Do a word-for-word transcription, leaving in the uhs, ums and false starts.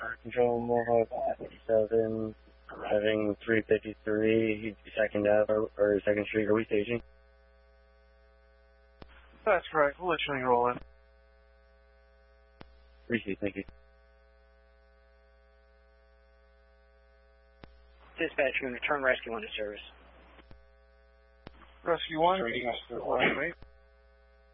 Control Mohawk seven, having three fifty-three, second Ave or second Street. Are we staging? That's correct. We'll let you know you roll in. Receive, thank you. Dispatch, you can return rescue one to service. Rescue one, last mate.